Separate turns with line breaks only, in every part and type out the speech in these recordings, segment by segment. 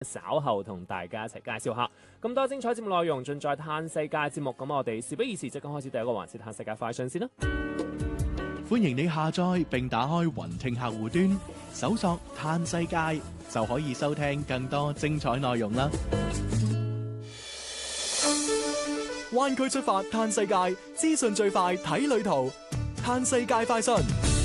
稍後同大家一齊介紹下。咁多精彩節目內容盡在嘆世界節目，咁我哋事不宜遲，即刻開始第一個環節嘆世界快訊先啦。
歡迎你下載並打開雲聽客戶端，搜索嘆世界就可以收聽更多精彩內容啦。
灣區出發嘆世界，資訊最快睇旅途，嘆世界快訊。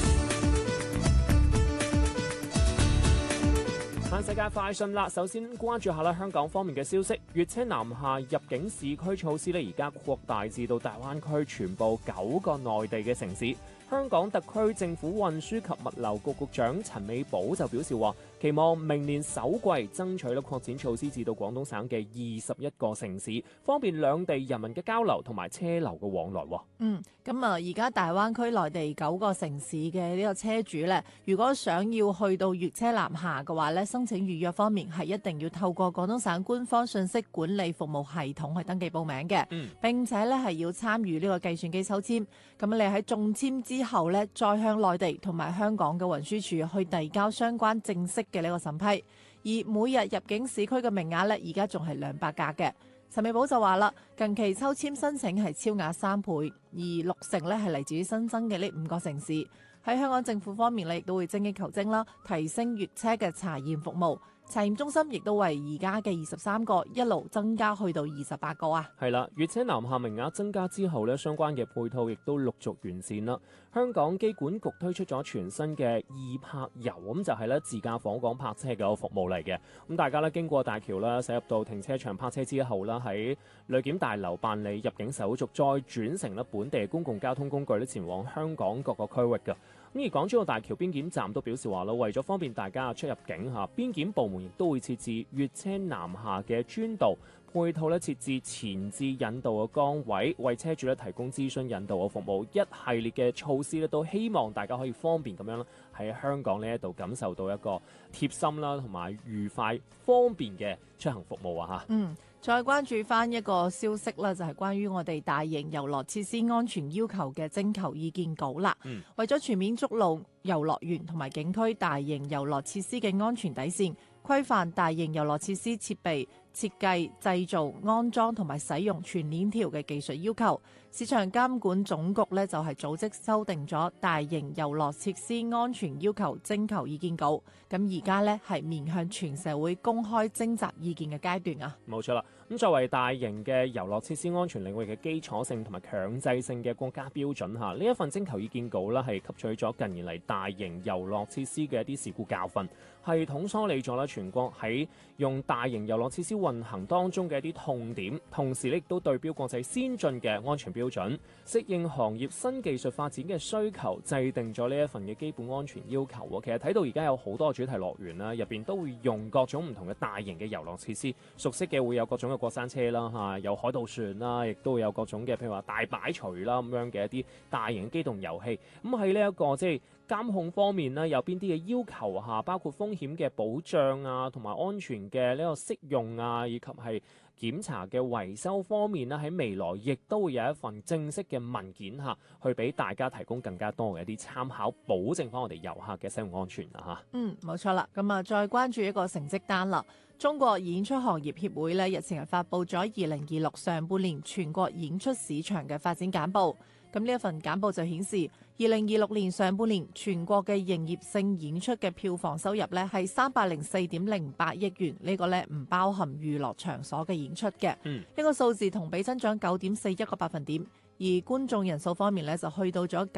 嘆世界快訊啦，首先關注下啦香港方面嘅消息，粵車南下入境市區措施咧，而家擴大至到大灣區全部9個內地嘅城市。香港特區政府運輸及物流局局長陳美寶就表示話，期望明年首季爭取咧擴展措施至到廣東省嘅21個城市，方便兩地人民嘅交流同埋車流嘅往來。
咁而家大灣區內地9個城市嘅呢個車主咧，如果想要去到粵車南下嘅話咧，申請預約方面係一定要透過廣東省官方信息管理服務系統去登記報名嘅，並且咧係要參與呢個計算機抽籤。咁你喺中籤之後咧，再向內地同埋香港嘅運輸署去遞交相關正式嘅呢個審批。而每日入境市區嘅名額咧，而家仲係200架嘅。陳美寶就話啦，近期抽籤申請係超額3倍，而6成咧係嚟自於新增嘅呢5個城市。喺香港政府方面咧，亦都會精益求精啦，提升粵車嘅查驗服務。查驗中心亦都為而家嘅23個一路增加去到28個啊。
係啦，粵車南下名額增加之後咧，相關嘅配套亦都陸續完善啦。香港機管局推出咗全新嘅易泊遊，咁就係咧自駕訪港泊車嘅服務嚟嘅。咁大家咧經過大橋啦，駛入到停車場泊車之後啦，喺旅檢大樓辦理入境手續，再轉乘咧本地公共交通工具咧前往香港各個區域嘅。咁而港珠澳大橋邊檢站都表示話啦，為咗方便大家出入境嚇，邊檢部門亦都會設置粵車南下嘅專道，配套咧設置前置引導嘅崗位，為車主咧提供諮詢引導嘅服務。一系列嘅措施咧，都希望大家可以方便咁樣啦，喺香港呢一度感受到一個貼心啦同埋愉快方便嘅出行服務啊嚇。
再關注翻一個消息啦，就係關於我哋大型遊樂設施安全要求嘅徵求意見稿啦。為咗全面築路遊樂園同埋景區大型遊樂設施嘅安全底線，規範大型遊樂設施設備、設計、製造、安裝同埋使用全鏈條嘅技術要求。市場監管總局呢，就係組織修訂咗大型遊樂設施安全要求徵求意見稿，咁而家呢，係面向全社會公開徵集意見嘅階段啊。
冇錯啦，咁作為大型嘅遊樂設施安全領域嘅基礎性同埋強制性嘅國家標準下，呢一份徵求意見稿呢，係吸取咗近年嚟大型遊樂設施嘅一啲事故教訓，系統梳理咗啦全國喺用大型遊樂設施運行當中嘅一啲痛點，同時亦都對標國際先進嘅安全標準，適應行業新技術發展嘅需求，制定咗呢一份嘅基本安全要求。其實睇到而家有好多主題樂園啦，入邊都會用各種唔同嘅大型嘅遊樂設施，熟悉嘅會有各種嘅過山車啦，嚇有海盜船啦，亦都會有各種嘅譬如話大擺錘啦咁樣嘅一啲大型機動遊戲。咁喺呢一個即係監控方面呢，有邊啲嘅要求下，包括風險嘅保障啊，同埋安全嘅呢個適用啊，以及係檢查嘅維修方面呢，喺未來亦都會有一份正式嘅文件下去俾大家提供更加多嘅一啲參考，保證翻我哋遊客嘅使用安全啊嚇。
冇錯啦。咁再關注一個成績單啦。中國演出行業協會呢，日前係發布咗2026上半年全國演出市場嘅發展簡報。咁呢一份簡報就顯示，2026年上半年全國嘅營業性演出嘅票房收入呢係304.08億元，呢個呢唔包含娛樂場所嘅演出嘅。呢個數字同比增長9.41個百分點。而觀眾人數方面呢，就去到咗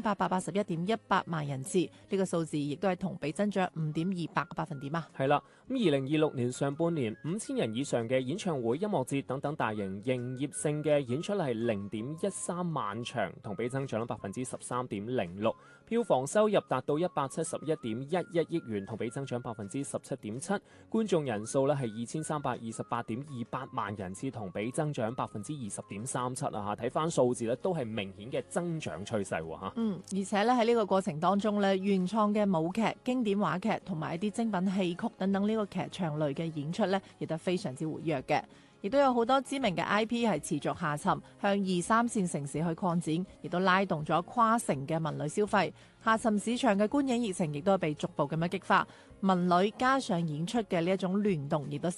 9881.18萬人次，呢個數字亦都係同比增長5.28個百分點啊。
係啦，咁2026年上半年5000人以上嘅演唱會、音樂節等等大型營業性嘅演出係0.13萬場，同比增長13.06%，票房收入達到171.11億元，同比增長17.7%，觀眾人數呢係2328.28萬人次，同比增長20.37%啊！睇翻數字咧都係明顯嘅增長趨勢喎嚇。
而且咧喺呢個過程當中咧，原創嘅舞劇、經典話劇同埋一啲精品戲曲等等呢個劇場類嘅演出咧，亦都非常之活躍嘅。 亦都有好多知名嘅 IP 係持續下沉，向2、3線城市去擴展，亦都拉動咗跨城嘅文旅消費。下沉市場嘅觀影熱情亦都係被逐步咁樣激發，文旅加上演出嘅呢一種聯動，亦都